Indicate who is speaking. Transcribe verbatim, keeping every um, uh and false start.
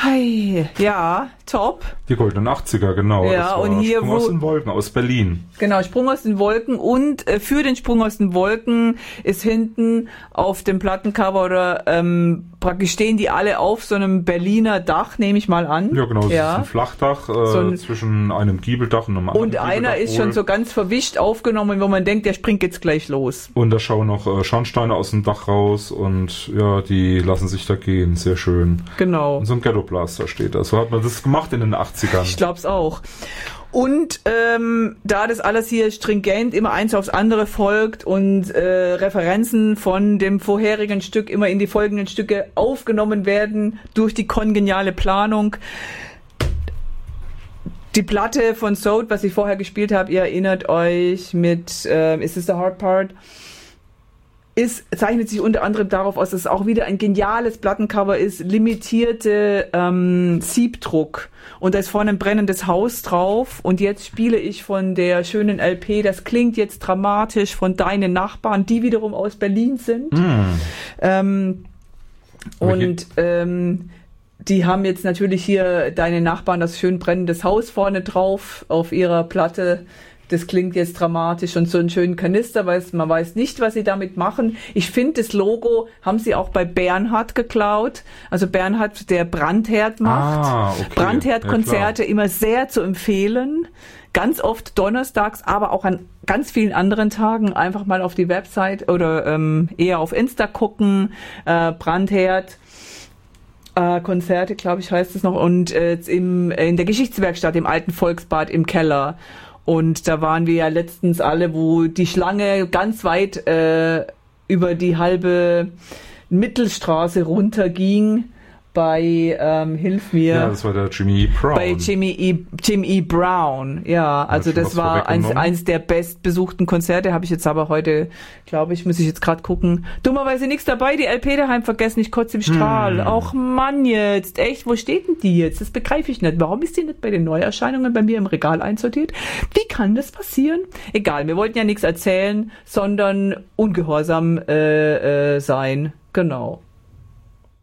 Speaker 1: Hi, ja, top.
Speaker 2: Die goldenen achtziger, genau.
Speaker 1: Ja,
Speaker 2: das war
Speaker 1: und hier
Speaker 2: Sprung
Speaker 1: wo,
Speaker 2: aus den Wolken, aus Berlin.
Speaker 1: Genau, Sprung aus den Wolken, und äh, für den Sprung aus den Wolken ist hinten auf dem Plattencover oder ähm, praktisch stehen die alle auf so einem Berliner Dach, nehme ich mal an.
Speaker 2: Ja, genau, das
Speaker 1: ja.
Speaker 2: ist ein Flachdach äh,
Speaker 1: so ein,
Speaker 2: zwischen einem Giebeldach und einem anderen
Speaker 1: Und einer
Speaker 2: Giebeldach
Speaker 1: ist
Speaker 2: wohl.
Speaker 1: schon so ganz verwischt aufgenommen, wo man denkt, der springt jetzt gleich los.
Speaker 2: Und da schauen noch äh, Schornsteine aus dem Dach raus und ja, die lassen sich da gehen, sehr schön.
Speaker 1: Genau.
Speaker 2: Und so ein Ghetto-Blaster steht da. So hat man das gemacht in den achtzigern.
Speaker 1: Ich glaub's auch. Und ähm, da das alles hier stringent immer eins aufs andere folgt und äh, Referenzen von dem vorherigen Stück immer in die folgenden Stücke aufgenommen werden durch die kongeniale Planung. Die Platte von Sode, was ich vorher gespielt habe, ihr erinnert euch mit äh, Is This the Hard Part? Ist, zeichnet sich unter anderem darauf aus, dass es auch wieder ein geniales Plattencover ist, limitierte ähm, Siebdruck, und da ist vorne ein brennendes Haus drauf, und jetzt spiele ich von der schönen L P, das klingt jetzt dramatisch, von Deinen Nachbarn, die wiederum aus Berlin sind. Mm. Ähm, und ähm, die haben jetzt natürlich hier Deine Nachbarn, das schön brennendes Haus vorne drauf auf ihrer Platte. Das klingt jetzt dramatisch, und so einen schönen Kanister, weil man weiß nicht, was sie damit machen. Ich finde, das Logo haben sie auch bei Bernhard geklaut. Also Bernhard, der Brandherd macht.
Speaker 2: Ah, okay.
Speaker 1: Brandherd-Konzerte
Speaker 2: ja,
Speaker 1: immer sehr zu empfehlen. Ganz oft donnerstags, aber auch an ganz vielen anderen Tagen einfach mal auf die Website oder ähm, eher auf Insta gucken. Äh, Brandherd. Äh, Konzerte, glaube ich, heißt es noch. Und äh, im, in der Geschichtswerkstatt im alten Volksbad im Keller. Und da waren wir ja letztens alle, wo die Schlange ganz weit äh, über die halbe Mittelstraße runterging bei, ähm, hilf mir.
Speaker 2: Ja, das war der Jimmy E. Brown.
Speaker 1: Bei Jimmy E. Jimmy E. Brown, ja. Also das war eins, eins der bestbesuchten Konzerte, habe ich jetzt aber heute, glaube ich, muss ich jetzt gerade gucken. Dummerweise nichts dabei, die L P daheim vergessen, ich kotze im Strahl. Hm. Och Mann jetzt, echt, wo steht denn die jetzt? Das begreife ich nicht. Warum ist die nicht bei den Neuerscheinungen bei mir im Regal einsortiert? Wie kann das passieren? Egal, wir wollten ja nichts erzählen, sondern ungehorsam äh, äh, sein. Genau.